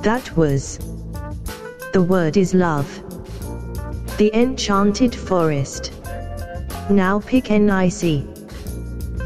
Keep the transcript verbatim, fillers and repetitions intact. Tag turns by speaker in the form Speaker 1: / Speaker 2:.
Speaker 1: That was. The word is love. The enchanted forest. Now pick N I C.